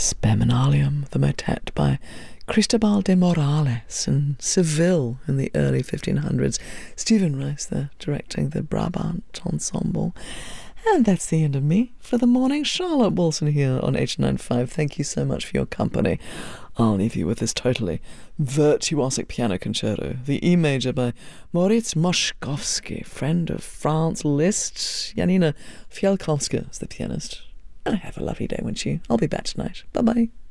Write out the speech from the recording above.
Speminalium, the motet by Cristobal de Morales in Seville in the early 1500s. Stephen Rice there directing the Brabant Ensemble. And that's the end of me for the morning. Charlotte Wilson here on H95. Thank you so much for your company. I'll leave you with this totally virtuosic piano concerto, the E major by Moritz Moszkowski, friend of Franz Liszt. Janina Fialkowska is the pianist. And have a lovely day, won't you? I'll be back tonight. Bye-bye.